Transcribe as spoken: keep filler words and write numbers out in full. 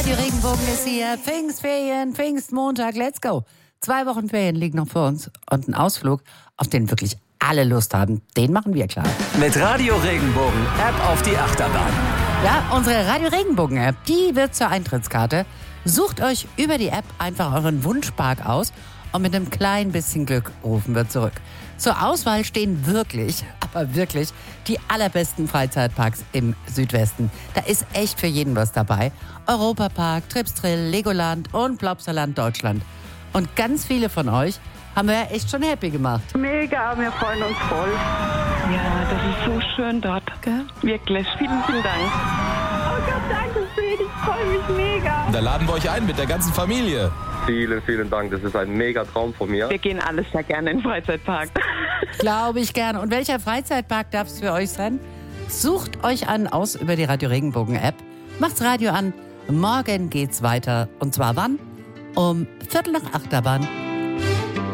Radio Regenbogen ist hier. Pfingstferien, Pfingstmontag, let's go. Zwei Wochen Ferien liegen noch vor uns und ein Ausflug, auf den wirklich alle Lust haben, den machen wir klar. Mit Radio Regenbogen App auf die Achterbahn. Ja, unsere Radio Regenbogen App, die wird zur Eintrittskarte. Sucht euch über die App einfach euren Wunschpark aus und mit einem kleinen bisschen Glück rufen wir zurück. Zur Auswahl stehen wirklich, aber wirklich die allerbesten Freizeitparks im Südwesten. Da ist echt für jeden was dabei. Europapark, Tripstrill, Legoland und Plopsaland Deutschland. Und ganz viele von euch haben wir ja echt schon happy gemacht. Mega, wir freuen uns voll. Ja, das ist so schön dort. Gell? Wirklich, vielen, vielen Dank. Oh Gott, danke schön, ich freue mich mega. Da laden wir euch ein mit der ganzen Familie. Vielen, vielen Dank, das ist ein mega Traum von mir. Wir gehen alles sehr gerne in den Freizeitpark. Glaube ich gerne. Und welcher Freizeitpark darf es für euch sein? Sucht euch einen aus über die Radio Regenbogen App. Macht's Radio an. Morgen geht's weiter. Und zwar wann? Um Viertel nach Achterbahn.